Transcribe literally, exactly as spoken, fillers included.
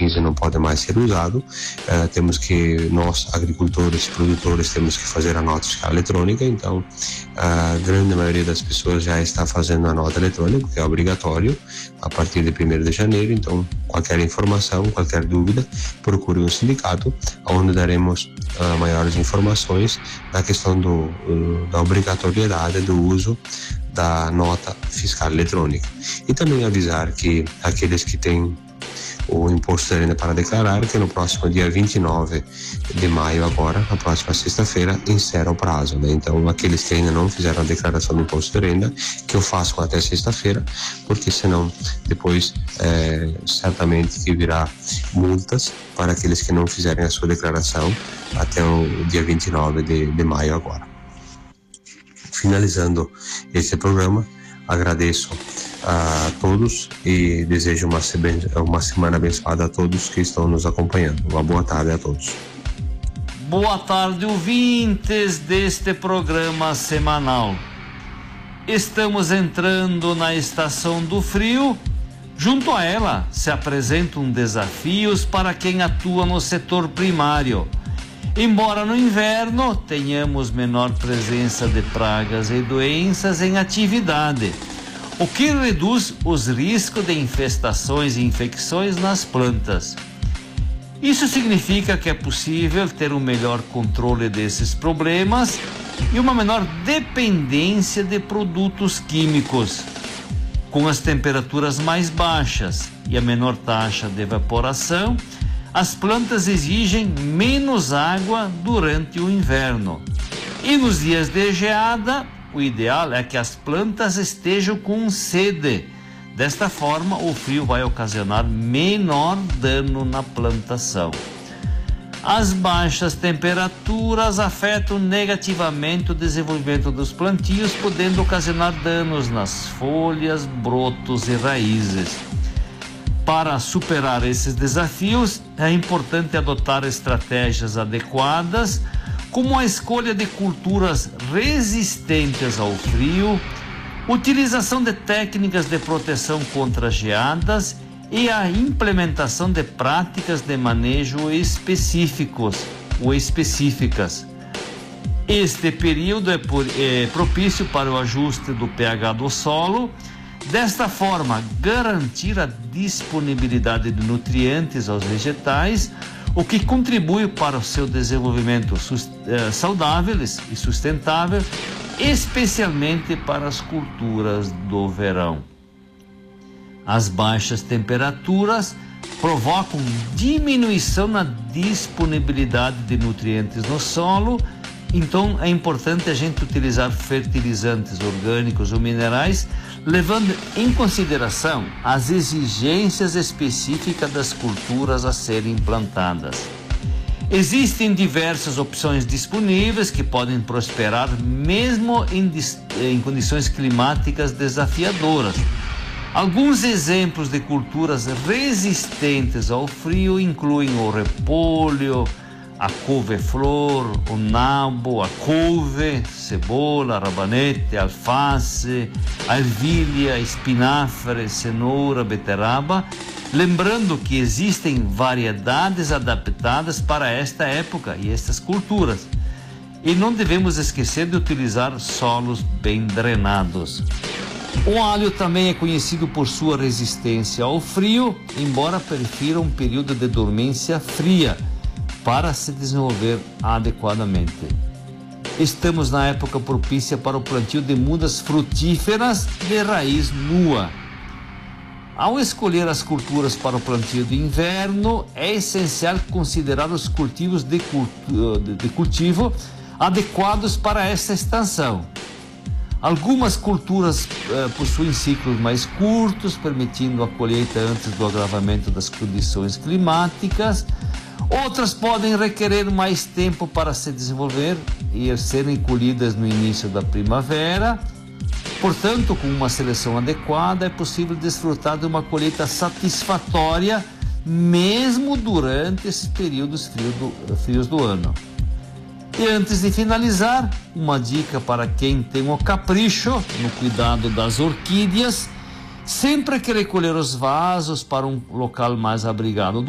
quinze não pode mais ser usado. Uh, temos que, nós, agricultores, produtores, temos que fazer a nota fiscal eletrônica. Então, a grande maioria das pessoas já está fazendo a nota eletrônica, que é obrigatório a partir de primeiro de janeiro. Então, qualquer informação, qualquer dúvida, procure um sindicato, onde daremos uh, maiores informações na questão do, uh, da obrigatoriedade do uso da nota fiscal eletrônica. E também avisar que aqueles que têm o imposto de renda para declarar, que no próximo dia vinte e nove de maio agora, na próxima sexta-feira, encerra o prazo, né? Então, aqueles que ainda não fizeram a declaração do imposto de renda, que o façam até sexta-feira, porque senão depois é, certamente que virá multas para aqueles que não fizerem a sua declaração até o dia vinte e nove de, de maio agora. Finalizando esse programa, agradeço a todos e desejo uma, uma semana abençoada a todos que estão nos acompanhando. Uma boa tarde a todos. Boa tarde, ouvintes deste programa semanal. Estamos entrando na estação do frio. Junto a ela se apresentam desafios para quem atua no setor primário. Embora no inverno tenhamos menor presença de pragas e doenças em atividade, o que reduz os riscos de infestações e infecções nas plantas. Isso significa que é possível ter um melhor controle desses problemas e uma menor dependência de produtos químicos. Com as temperaturas mais baixas e a menor taxa de evaporação, as plantas exigem menos água durante o inverno. E nos dias de geada, o ideal é que as plantas estejam com sede. Desta forma, o frio vai ocasionar menor dano na plantação. As baixas temperaturas afetam negativamente o desenvolvimento dos plantios, podendo ocasionar danos nas folhas, brotos e raízes. Para superar esses desafios, é importante adotar estratégias adequadas, como a escolha de culturas resistentes ao frio, utilização de técnicas de proteção contra geadas e a implementação de práticas de manejo específicos ou específicas. Este período é, por, é propício para o ajuste do pH do solo. Desta forma, garantir a disponibilidade de nutrientes aos vegetais, o que contribui para o seu desenvolvimento saudável e sustentável, especialmente para as culturas do verão. As baixas temperaturas provocam diminuição na disponibilidade de nutrientes no solo, então é importante a gente utilizar fertilizantes orgânicos ou minerais, levando em consideração as exigências específicas das culturas a serem plantadas. Existem diversas opções disponíveis que podem prosperar mesmo em, em condições climáticas desafiadoras. Alguns exemplos de culturas resistentes ao frio incluem o repolho, a couve-flor, o nabo, a couve, cebola, rabanete, alface, a ervilha, espinafre, cenoura, beterraba, lembrando que existem variedades adaptadas para esta época e estas culturas. E não devemos esquecer de utilizar solos bem drenados. O alho também é conhecido por sua resistência ao frio, embora prefira um período de dormência fria para se desenvolver adequadamente. Estamos na época propícia para o plantio de mudas frutíferas de raiz nua. Ao escolher as culturas para o plantio de inverno, é essencial considerar os cultivos de, cultu de cultivo adequados para essa estação. Algumas culturas eh, possuem ciclos mais curtos, permitindo a colheita antes do agravamento das condições climáticas. Outras podem requerer mais tempo para se desenvolver e serem colhidas no início da primavera. Portanto, com uma seleção adequada, é possível desfrutar de uma colheita satisfatória, mesmo durante esses períodos frios do, frios do ano. E antes de finalizar, uma dica para quem tem o capricho no cuidado das orquídeas: sempre que recolher os vasos para um local mais abrigado